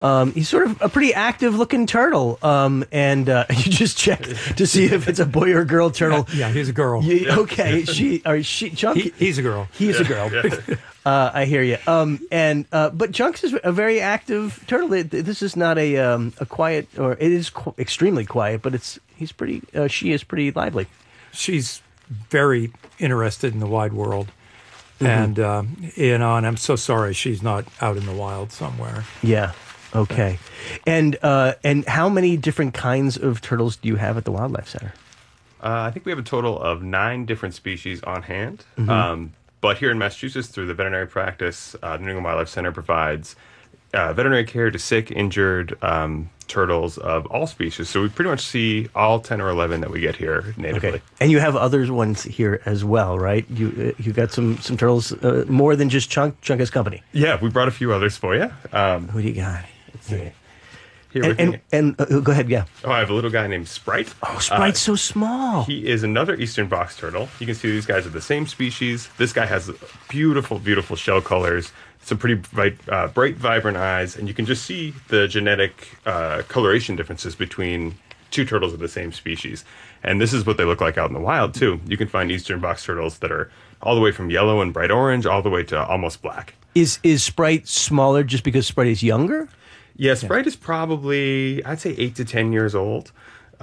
He's sort of a pretty active-looking turtle, and you just check to see if it's a boy or girl turtle. Yeah, he's a girl. Okay, Chunk. He's a girl. He's a girl. I hear you. But Chunks is a very active turtle. This is not a quiet, or it is extremely quiet, but she is pretty lively. She's very interested in the wide world. And and I'm so sorry she's not out in the wild somewhere. Yeah. Okay. And how many different kinds of turtles do you have at the Wildlife Center? I think we have a total of 9 different species on hand. Mm-hmm. But here in Massachusetts, through the veterinary practice, the New England Wildlife Center provides veterinary care to sick, injured turtles of all species. So we pretty much see all 10 or 11 that we get here natively. Okay. And you have other ones here as well, right? You got some turtles, more than just Chunk. Chunk has company. Yeah, we brought a few others for you. Who do you got? Let's see. Here go ahead, yeah. Oh, I have a little guy named Sprite. Oh, Sprite's so small. He is another eastern box turtle. You can see these guys are the same species. This guy has beautiful, beautiful shell colors, some pretty bright, vibrant eyes, and you can just see the genetic coloration differences between 2 turtles of the same species. And this is what they look like out in the wild, too. You can find eastern box turtles that are all the way from yellow and bright orange all the way to almost black. Is Sprite smaller just because Sprite is younger? Yeah, Sprite is probably, I'd say 8 to 10 years old.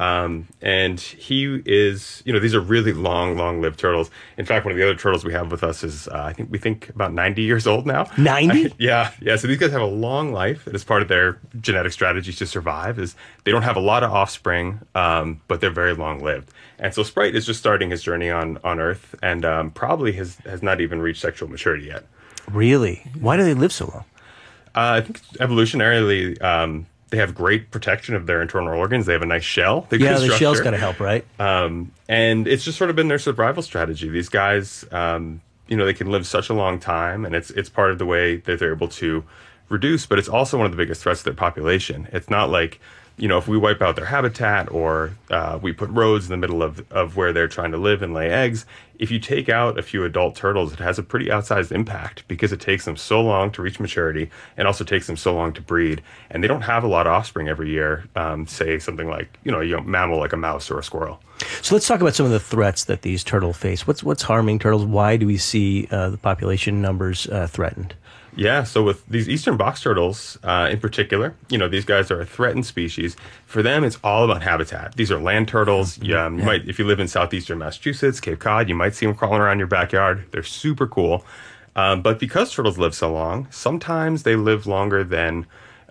And he is, these are really long-lived turtles. In fact, one of the other turtles we have with us is, we think about 90 years old now. 90? Yeah. So these guys have a long life. It is part of their genetic strategy to survive. Is they don't have a lot of offspring, but they're very long-lived. And so Sprite is just starting his journey on Earth, and probably has not even reached sexual maturity yet. Really? Why do they live so long? I think evolutionarily, they have great protection of their internal organs. They have a nice shell. The shell's got to help, right? And it's just sort of been their survival strategy. These guys, they can live such a long time, and it's part of the way that they're able to reduce, but it's also one of the biggest threats to their population. It's not like, if we wipe out their habitat or we put roads in the middle of where they're trying to live and lay eggs, if you take out a few adult turtles, it has a pretty outsized impact because it takes them so long to reach maturity and also takes them so long to breed. And they don't have a lot of offspring every year, say something like, a young mammal like a mouse or a squirrel. So let's talk about some of the threats that these turtles face. What's harming turtles? Why do we see the population numbers threatened? Yeah, so with these eastern box turtles in particular, these guys are a threatened species. For them, it's all about habitat. These are land turtles. You might, if you live in southeastern Massachusetts, Cape Cod, you might see them crawling around your backyard. They're super cool. But because turtles live so long, sometimes they live longer than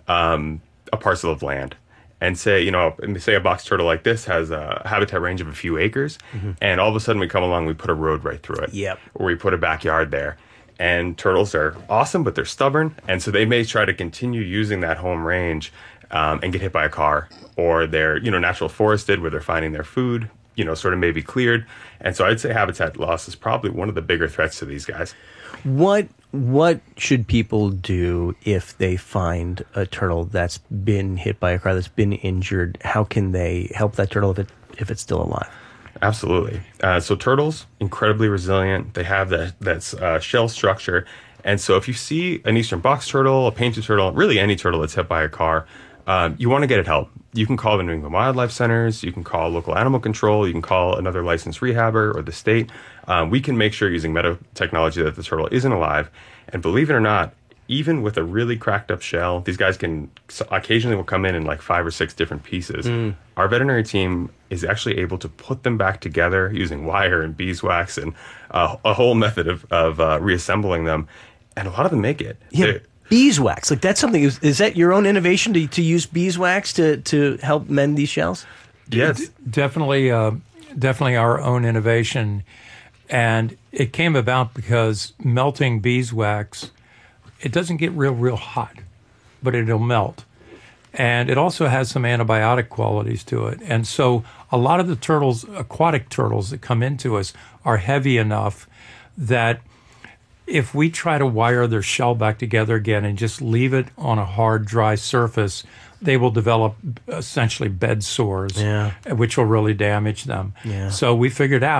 a parcel of land. And say a box turtle like this has a habitat range of a few acres, and all of a sudden we come along, we put a road right through it. Yep. Or we put a backyard there. And turtles are awesome, but they're stubborn. And so they may try to continue using that home range and get hit by a car. Or they're, natural forested where they're finding their food, sort of maybe cleared. And so I'd say habitat loss is probably one of the bigger threats to these guys. What should people do if they find a turtle that's been hit by a car, that's been injured? How can they help that turtle if it's still alive? Absolutely. So turtles, incredibly resilient. They have that shell structure. And so if you see an eastern box turtle, a painted turtle, really any turtle that's hit by a car, you want to get it help. You can call the New England Wildlife Centers. You can call local animal control. You can call another licensed rehabber or the state. We can make sure using medical technology that the turtle isn't alive. And believe it or not, even with a really cracked up shell, these guys can occasionally will come in like 5 or 6 different pieces. Our veterinary team is actually able to put them back together using wire and beeswax and a whole method of reassembling them. And a lot of them make it. Yeah, beeswax. Like that's something, is that your own innovation to use beeswax to help mend these shells? Yes. Definitely our own innovation. And it came about because melting beeswax, it doesn't get real hot, but it'll melt. And it also has some antibiotic qualities to it. And so a lot of the turtles, aquatic turtles that come into us, are heavy enough that if we try to wire their shell back together again and just leave it on a hard, dry surface, they will develop essentially bed sores, which will really damage them. Yeah. So we figured out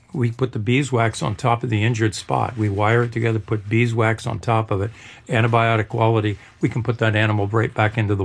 we put the beeswax on top of the injured spot. We wire it together, put beeswax on top of it, antibiotic quality. We can put that animal right back into the